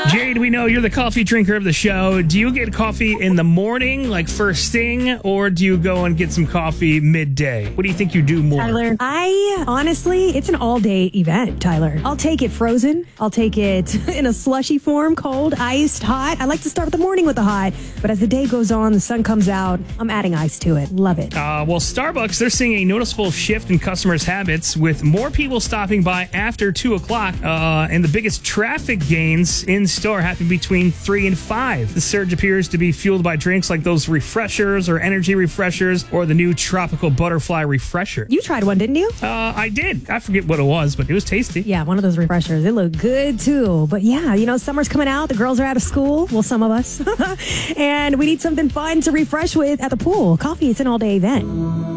Jade, we know you're the coffee drinker of the show. Do you get coffee in the morning, like first thing, or do you go and get some coffee midday? What do you think you do more? Tyler, honestly, it's an all-day event, Tyler. I'll take it frozen. I'll take it in a slushy form, cold, iced, hot. I like to start the morning with the hot, but as the day goes on, the sun comes out, I'm adding ice to it. Love it. Well, Starbucks, they're seeing a noticeable shift in customers' habits with more people stopping by after 2 o'clock, and the biggest traffic gains in store happen between 3 and 5. The surge appears to be fueled by drinks like those refreshers or energy refreshers or the new tropical butterfly refresher. You tried one, didn't you? I did. I forget what it was, but it was tasty. Yeah, one of those refreshers. It looked good, too. But yeah, summer's coming out. The girls are out of school. Well, some of us. And we need something fun to refresh with at the pool. Coffee, it's an all-day event.